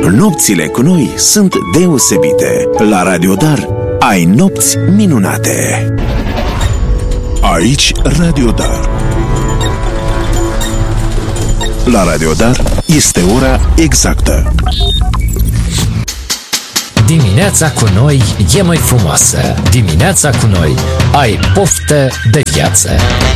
nopțile cu noi sunt deosebite. La Radio Dar ai nopți minunate. Aici Radio Dar. La Radio Dar este ora exactă. Dimineața cu noi e mai frumoasă. Dimineața cu noi ai poftă de viață.